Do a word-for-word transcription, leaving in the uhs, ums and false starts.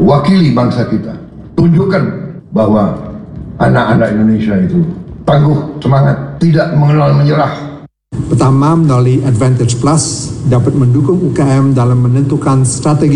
wakili bangsa kita. Tunjukkan bahwa anak-anak Indonesia itu tangguh, semangat, tidak mengenal menyerah. Pertama, melalui Advantage Plus dapat mendukung U K M dalam menentukan strategi